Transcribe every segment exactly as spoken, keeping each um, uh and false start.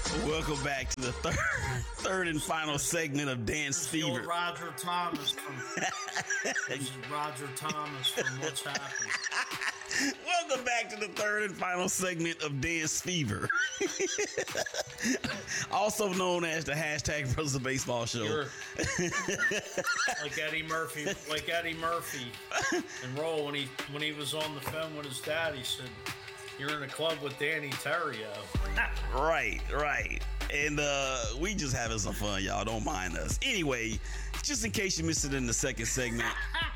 Welcome back to the third, third and final segment of Dance Fever. Roger Thomas from this is Roger Thomas from What's Happening. Welcome back to the third and final segment of Dance Fever, also known as the hashtag Brothers of Baseball Show. You're like Eddie Murphy, like Eddie Murphy and Roll when he when he was on the phone with his dad. He said, "You're in a club with Danny Terrio." Right, right. And uh, we just having some fun, y'all. Don't mind us. Anyway, just in case you missed it in the second segment,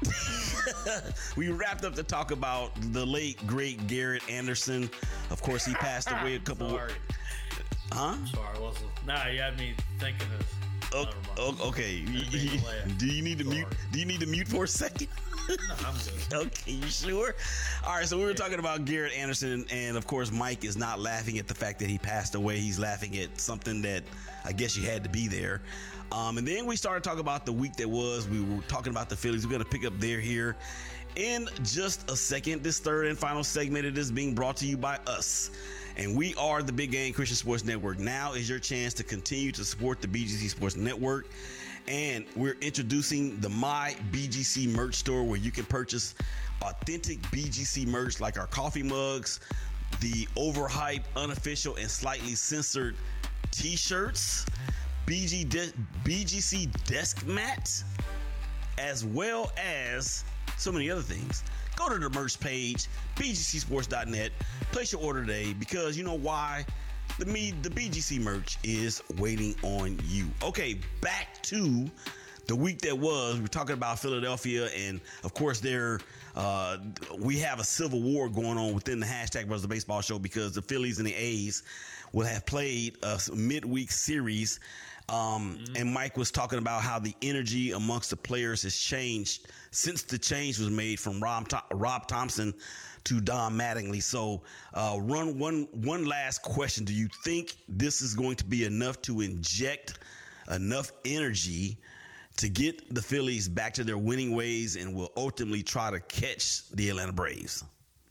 we wrapped up to talk about the late, great Garrett Anderson. Of course, he passed away a couple... Sorry. Huh? Sorry, I wasn't... Nah, you had me thinking of... Oh, okay. Do you need to Sorry. mute? Do you need to mute for a second? No, I'm good. Okay, you sure? All right, so we were talking about Garrett Anderson, and of course, Mike is not laughing at the fact that he passed away. He's laughing at something that I guess you had to be there. Um, and then we started talking about the week that was. We were talking about the Phillies. We're going to pick up there here in just a second. This third and final segment, it is being brought to you by us. And we are the Big Game Christian Sports Network. Now is your chance to continue to support the B G C Sports Network. And we're introducing the My B G C merch store, where you can purchase authentic B G C merch like our coffee mugs, the overhyped, unofficial, and slightly censored t-shirts, B G De- B G C desk mat, as well as so many other things. Go to the merch page, b g c sports dot net. Place your order today, because you know why? The me, the B G C merch is waiting on you. Okay, back to the week that was. We're talking about Philadelphia, and of course, there uh, we have a civil war going on within the hashtag Brothers of Baseball Show, because the Phillies and the A's will have played a midweek series. Um, mm-hmm. And Mike was talking about how the energy amongst the players has changed since the change was made from Rob, Rob Thompson to Don Mattingly. So, uh, run one one last question: do you think this is going to be enough to inject enough energy to get the Phillies back to their winning ways, and will ultimately try to catch the Atlanta Braves?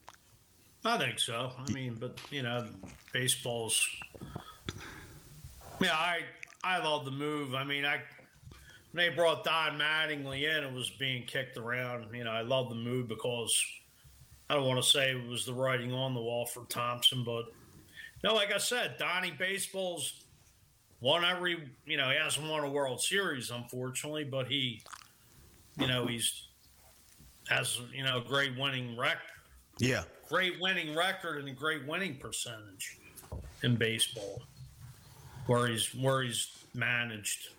I think so. I mean, but you know, baseball's. Yeah, I I love the move. I mean, I when they brought Don Mattingly in, it was being kicked around. You know, I love the move because I don't want to say it was the writing on the wall for Thompson, but no, like I said, Donnie Baseball's won every. You know, he hasn't won a World Series, unfortunately, but he, you know, he's has you know a great winning record. Yeah, great winning record and a great winning percentage in baseball, where he's where he's managed.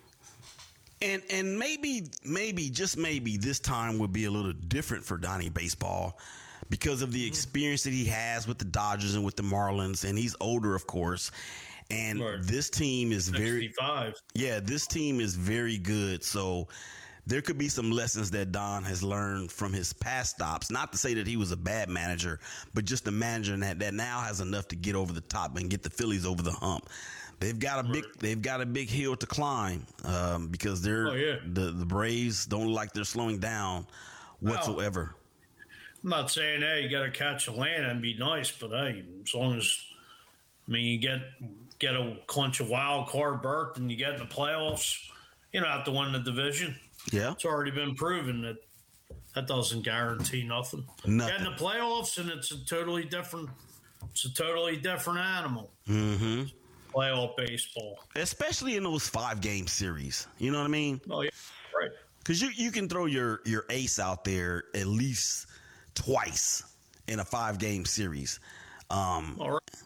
And and maybe maybe just maybe this time would be a little different for Donnie Baseball, because of the experience that he has with the Dodgers and with the Marlins, and he's older, of course. And right. this team is very sixty-five. Yeah, this team is very good. So there could be some lessons that Don has learned from his past stops. Not to say that he was a bad manager, but just a manager that, that now has enough to get over the top and get the Phillies over the hump. They've got a big, right. they've got a big hill to climb, um, because they're oh, yeah. the the Braves don't look like they're slowing down whatsoever. Well, I'm not saying, hey, you got to catch Atlanta and be nice, but hey, as long as I mean you get get a clinch a wild card berth and you get in the playoffs, you don't have to win the division. Yeah, it's already been proven that that doesn't guarantee nothing. Nothing. Get in the playoffs, and it's a totally different. It's a totally different animal. Mm-hmm. Playoff baseball, especially in those five game series. You know what I mean? Oh yeah, right. Because you you can throw your your ace out there at least twice in a five game series. Um, All right.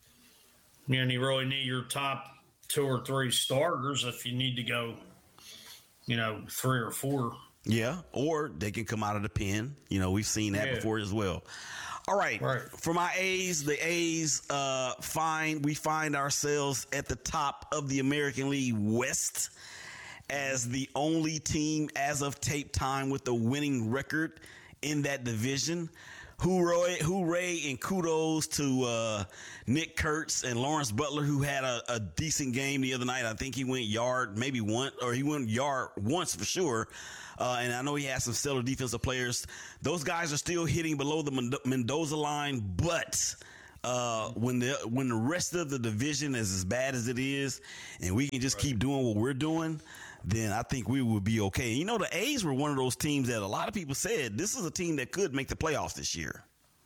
Yeah, and you really need your top two or three starters if you need to go. You know, three or four. Yeah, or they can come out of the pen. You know, we've seen that yeah. before as well. All right. right. For my A's, the A's uh, find we find ourselves at the top of the American League West as the only team as of tape time with a winning record in that division. Hooray, hooray and kudos to uh, Nick Kurtz and Lawrence Butler, who had a, a decent game the other night. I think he went yard maybe one, or he went yard once for sure. Uh, and I know he has some stellar defensive players. Those guys are still hitting below the Mendoza line, but Uh, when the when the rest of the division is as bad as it is, and we can just right. keep doing what we're doing, then I think we would be okay. You know, the A's were one of those teams that a lot of people said this is a team that could make the playoffs this year.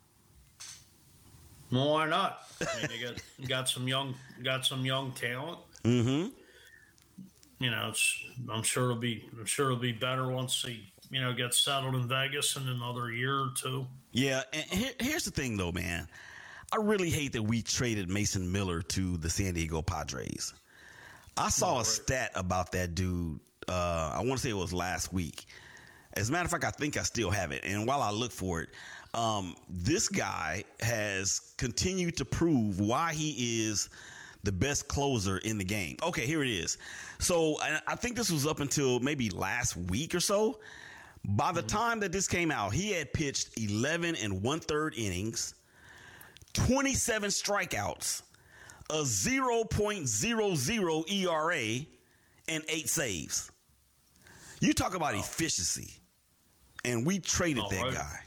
Well, why not? I mean, they got got some young got some young talent. Mm-hmm. You know, it's, I'm sure it'll be I'm sure it'll be better once he you know gets settled in Vegas in another year or two. Yeah, and here, here's the thing, though, man. I really hate that we traded Mason Miller to the San Diego Padres. I saw a stat about that dude. Uh, I want to say it was last week. As a matter of fact, I think I still have it. And while I look for it, um, this guy has continued to prove why he is the best closer in the game. Okay, here it is. So I think this was up until maybe last week or so. By the time that this came out, he had pitched eleven and one third innings, twenty-seven strikeouts, a zero point zero zero E R A, and eight saves. You talk about oh. efficiency, and we traded oh, that right. guy.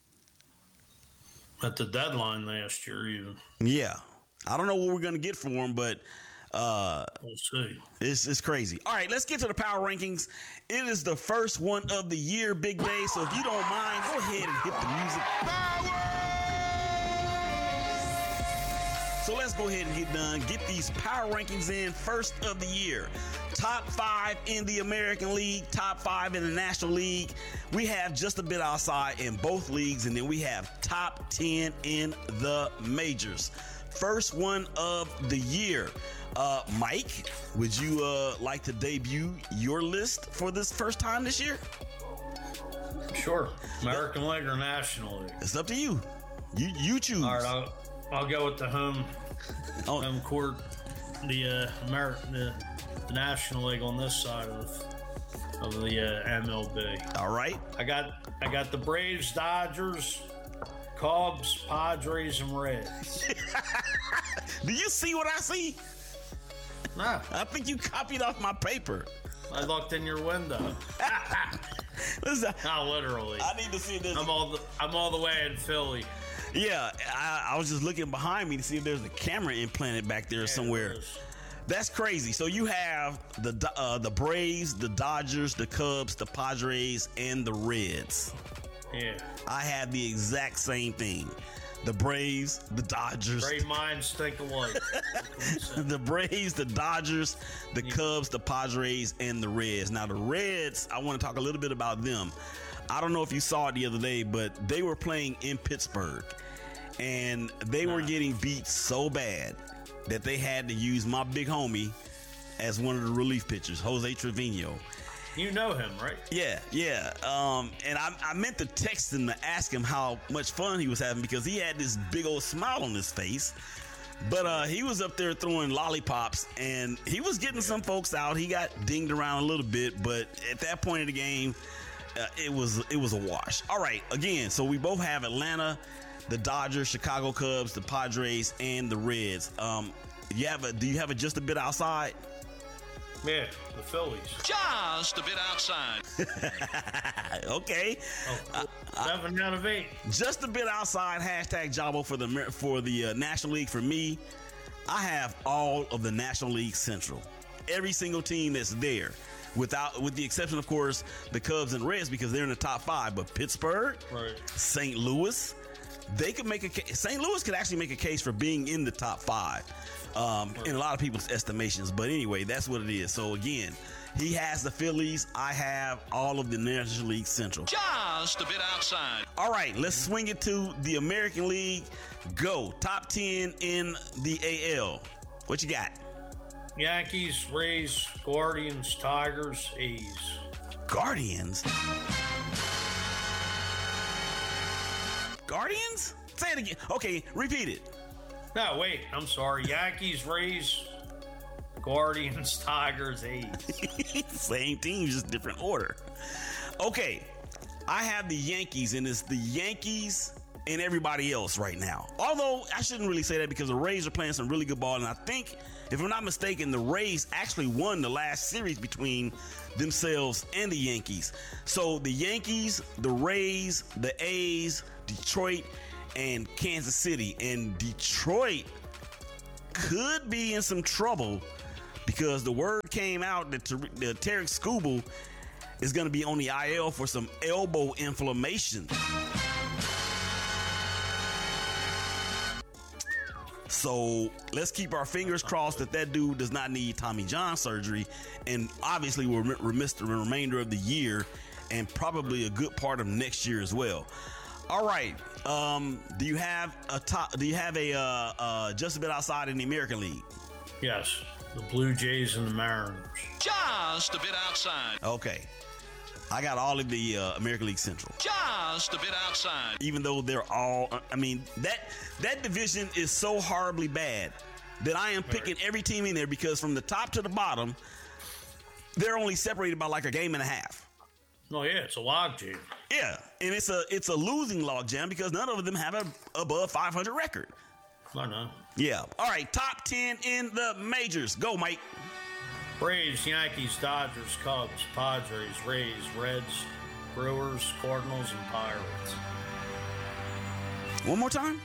At the deadline last year, even. Yeah. I don't know what we're going to get for him, but uh, we'll see. It's, it's crazy. All right, let's get to the power rankings. It is the first one of the year, Big Day, so if you don't mind, go ahead and hit the music. Power! So let's go ahead and get done. Get these power rankings in first of the year. Top five in the American League, top five in the National League. We have just a bit outside in both leagues, and then we have top ten in the majors. First one of the year. Uh, Mike, would you uh, like to debut your list for this first time this year? Sure. American League or National League? It's up to you. You you choose. All right, I'll, I'll go with the home oh. home court, the uh, American, the, the National League on this side of of the uh, M L B. All right. I got I got the Braves, Dodgers, Cubs, Padres, and Reds. Do you see what I see? No. I think you copied off my paper. I looked in your window. Listen, Not literally. I need to see this. I'm all the, I'm all the way in Philly. Yeah, I, I was just looking behind me to see if there's a camera implanted back there yeah, somewhere. There That's crazy. So you have the uh, the Braves, the Dodgers, the Cubs, the Padres, and the Reds. Yeah. I have the exact same thing. The Braves, the Dodgers. Great minds think alike. The Braves, the Dodgers, the yeah. Cubs, the Padres, and the Reds. Now, the Reds, I want to talk a little bit about them. I don't know if you saw it the other day, but they were playing in Pittsburgh, and they nah. were getting beat so bad that they had to use my big homie as one of the relief pitchers, Jose Trevino. You know him, right? Yeah, yeah. Um, and I, I meant to text him to ask him how much fun he was having because he had this big old smile on his face. But uh, he was up there throwing lollipops, and he was getting some folks out. He got dinged around a little bit, but at that point in the game, uh, it was it was a wash. All right, again, so we both have Atlanta, the Dodgers, Chicago Cubs, the Padres, and the Reds. Um, you have a do you have a just a bit outside? Yeah, the Phillies. Just a bit outside. Okay. Oh, seven out of eight. Just a bit outside. Hashtag Jabo for the for the uh, National League. For me, I have all of the National League Central. Every single team that's there, without with the exception, of course, the Cubs and Reds because they're in the top five. But Pittsburgh, right. Saint Louis, they could make a case. Saint Louis could actually make a case for being in the top five. Um, in a lot of people's estimations. But anyway, that's what it is. So, again, he has the Phillies. I have all of the National League Central. Just a bit outside. All right, let's swing it to the American League. Go. Top ten in the A L. What you got? Yankees, Rays, Guardians, Tigers, A's. Guardians? Guardians? Say it again. Okay, repeat it. No, wait. I'm sorry. Yankees, Rays, Guardians, Tigers, A's. Same team, just different order. Okay. I have the Yankees, and it's the Yankees and everybody else right now. Although, I shouldn't really say that because the Rays are playing some really good ball, and I think, if I'm not mistaken, the Rays actually won the last series between themselves and the Yankees. So, the Yankees, the Rays, the A's, Detroit, and Kansas City, and Detroit could be in some trouble because the word came out that, Ter- that Tarek Skubal is going to be on the I L for some elbow inflammation. So let's keep our fingers crossed that that dude does not need Tommy John surgery, and obviously will re- remiss the remainder of the year and probably a good part of next year as well. All right. Um, do you have a top? Do you have a uh, uh, just a bit outside in the American League? Yes, the Blue Jays and the Mariners. Just a bit outside. Okay. I got all of the uh, American League Central. Just a bit outside. Even though they're all, I mean, that that division is so horribly bad that I am picking every team in there because from the top to the bottom, they're only separated by like a game and a half. Oh yeah, it's a log jam. Yeah, and it's a it's a losing log jam because none of them have a above five hundred record. I know. Yeah. All right, top ten in the majors. Go, Mike. Braves, Yankees, Dodgers, Cubs, Padres, Rays, Reds, Brewers, Cardinals, and Pirates. One more time.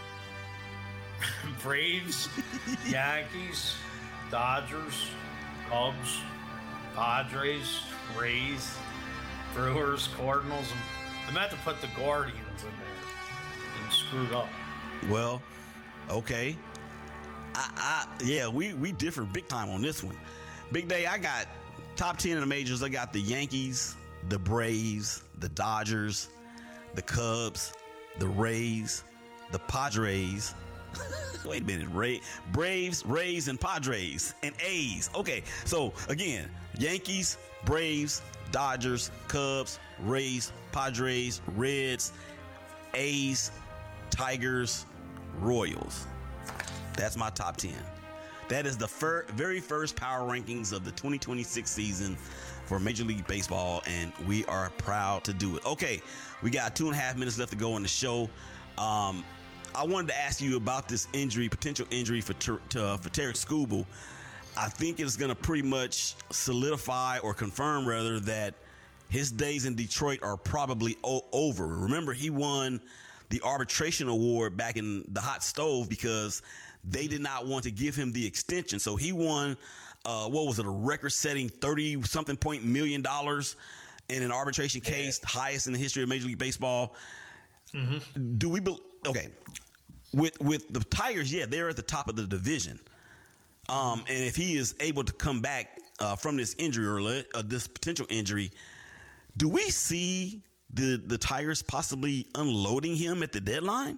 Braves, Yankees, Dodgers, Cubs, Padres, Rays, Brewers, Cardinals, and I meant to put the Guardians in there and screwed up. Well, okay. I, I yeah, we we differ big time on this one. Big Day, I got top ten in the majors. I got the Yankees, the Braves, the Dodgers, the Cubs, the Rays, the Padres. Wait a minute, Ray, Braves, Rays, and Padres, and A's. Okay, so again, Yankees, Braves, Dodgers, Cubs, Rays, Padres, Reds, A's, Tigers, Royals. That's my top ten. That is the fir- very first power rankings of the twenty twenty-six season for Major League Baseball, and we are proud to do it. Okay, we got two and a half minutes left to go on the show. Um, I wanted to ask you about this injury, potential injury for ter- to, uh, for Tarek Skubal. I think it's going to pretty much solidify or confirm, rather, that his days in Detroit are probably o- over. Remember, he won the arbitration award back in the hot stove because they did not want to give him the extension. So he won, uh, what was it, a record-setting thirty-something point million dollars in an arbitration case, yeah. highest in the history of Major League Baseball. Mm-hmm. Do we be- okay? With with the Tigers, yeah, they're at the top of the division. Um, and if he is able to come back uh, from this injury or le- uh, this potential injury, do we see the the Tigers possibly unloading him at the deadline?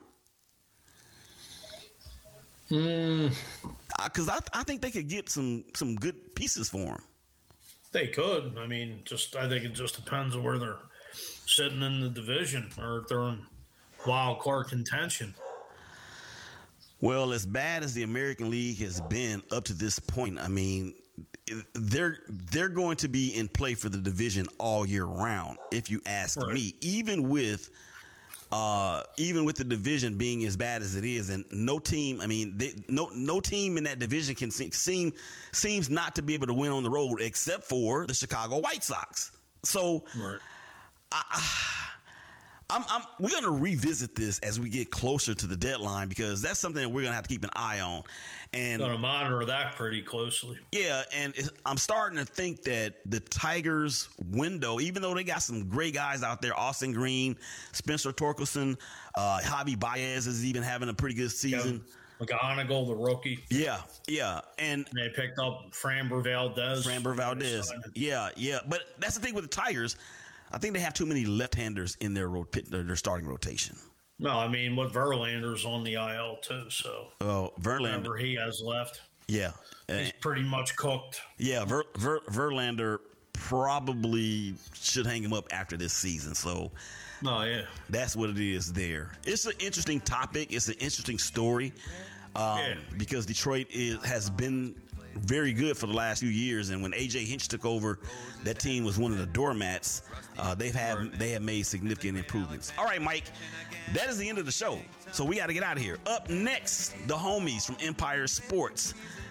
Mm. Because I, I think they could get some some good pieces for him. They could. I mean, just I think it just depends on where they're sitting in the division or if they're in wild card contention. Well, as bad as the American League has been up to this point, I mean, they're they're going to be in play for the division all year round, if you ask right. me. Even with uh, even with the division being as bad as it is, and no team, I mean, they, no no team in that division can seem, seem seems not to be able to win on the road except for the Chicago White Sox. So, right. I. I I'm, I'm, we're going to revisit this as we get closer to the deadline because that's something that we're going to have to keep an eye on. And going to monitor that pretty closely. Yeah, and I'm starting to think that the Tigers' window, even though they got some great guys out there, Austin Green, Spencer Torkelson, uh, Javi Baez is even having a pretty good season. Yeah, McGonigal, the rookie. Yeah, yeah. And they picked up Framber Valdez. Framber Valdez. Yeah, yeah. But that's the thing with the Tigers. I think they have too many left-handers in their ro- their starting rotation. No, I mean, what Verlander's on the I L too, so. Oh, Verlander. Whatever he has left. Yeah. He's pretty much cooked. Yeah, Ver, Ver, Verlander probably should hang him up after this season, so. Oh, yeah. That's what it is there. It's an interesting topic. It's an interesting story um, yeah. because Detroit is, has been very good for the last few years, and when A J Hinch took over, that team was one of the doormats. Uh, they've had they have made significant improvements. All right, Mike, that is the end of the show, so we got to get out of here. Up next, the homies from Empire Sports.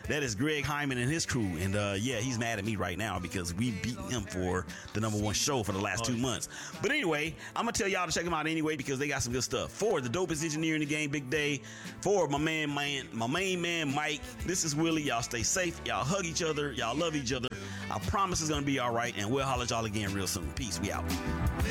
That is Greg Hyman and his crew. And uh, yeah, he's mad at me right now because we beaten him for the number one show for the last two months. But anyway, I'm going to tell y'all to check them out anyway because they got some good stuff. For the dopest engineer in the game, Big Day. For my man, man, my main man, Mike. This is Willie. Y'all stay safe. Y'all hug each other. Y'all love each other. I promise it's going to be all right. And we'll holler at y'all again real soon. Peace. We out.